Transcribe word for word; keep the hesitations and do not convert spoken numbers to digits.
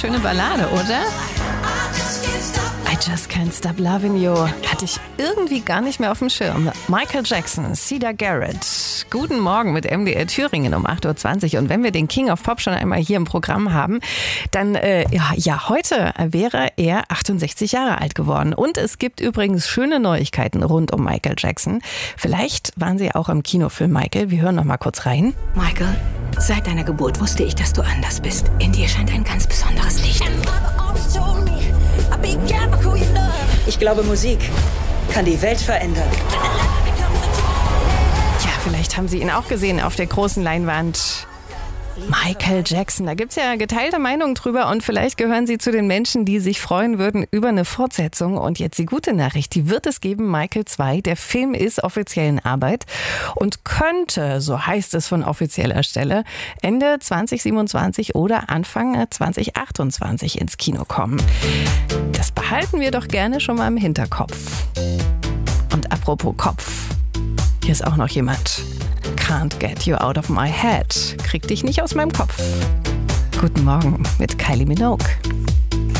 schöne Ballade, oder? I Just Can't Stop Loving You. Hatte ich irgendwie gar nicht mehr auf dem Schirm. Michael Jackson, Sida Garrett. Guten Morgen mit M D R Thüringen um acht Uhr zwanzig. Und wenn wir den King of Pop schon einmal hier im Programm haben, dann, äh, ja, ja, heute wäre er achtundsechzig Jahre alt geworden. Und es gibt übrigens schöne Neuigkeiten rund um Michael Jackson. Vielleicht waren Sie auch im Kinofilm Michael. Wir hören noch mal kurz rein. Michael, seit deiner Geburt wusste ich, dass du anders bist. In dir scheint ein ganz besonderes Licht. Ich glaube, Musik kann die Welt verändern. Ja, vielleicht haben Sie ihn auch gesehen auf der großen Leinwand. Michael Jackson, da gibt's ja geteilte Meinungen drüber und vielleicht gehören Sie zu den Menschen, die sich freuen würden über eine Fortsetzung. Und jetzt die gute Nachricht, die wird es geben, Michael zwei. Der Film ist offiziell in Arbeit und könnte, so heißt es von offizieller Stelle, Ende zwanzig siebenundzwanzig oder Anfang zwanzig achtundzwanzig ins Kino kommen. Das behalten wir doch gerne schon mal im Hinterkopf. Und apropos Kopf, hier ist auch noch jemand. Can't get you out of my head. Krieg dich nicht aus meinem Kopf. Guten Morgen mit Kylie Minogue.